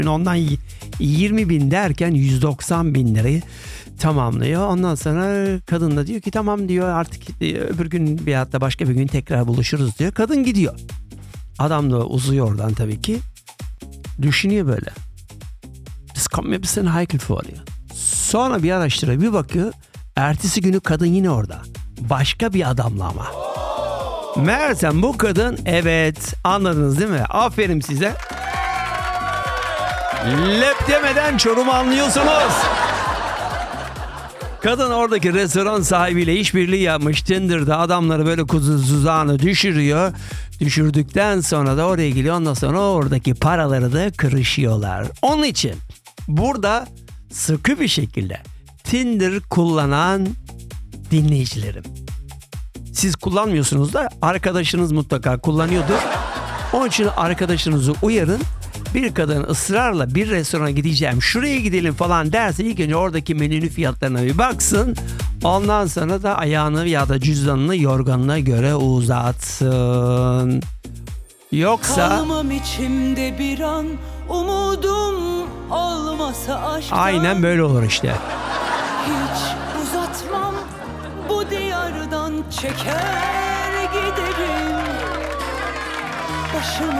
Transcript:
Ondan 20 bin derken 190 bin lirayı tamamlıyor. Ondan sonra kadın da diyor ki tamam diyor, artık öbür gün veyahut da başka bir gün tekrar buluşuruz diyor. Kadın gidiyor. Adam da uzuyor oradan tabii ki. Düşünüyor böyle. Das kommt mir ein bisschen heikel vor diyor. Sonra bir araştırıyor, bir bakıyor. Ertesi günü kadın yine orada. Başka bir adamla ama. Meğersem bu kadın, evet anladınız değil mi? Aferin size. Lep demeden Çorum'u anlıyorsunuz. Kadın oradaki restoran sahibiyle işbirliği yapmış. Tinder'da adamları böyle kuzu tuzağına düşürüyor. Düşürdükten sonra da oraya geliyor. Ondan sonra oradaki paraları da kırışıyorlar. Onun için burada sıkı bir şekilde Tinder kullanan dinleyicilerim, siz kullanmıyorsunuz da arkadaşınız mutlaka kullanıyordur. Onun için arkadaşınızı uyarın. Bir kadın ısrarla bir restorana gideceğim, şuraya gidelim falan derse ilk önce oradaki menünün fiyatlarına bir baksın. Ondan sonra da ayağını ya da cüzdanını yorganına göre uzatsın. Yoksa kalmam içimde bir an, umudum olmasa aşktan. aynen böyle olur işte. Hiç uzatmam, bu diyardan çeker giderim. Başımı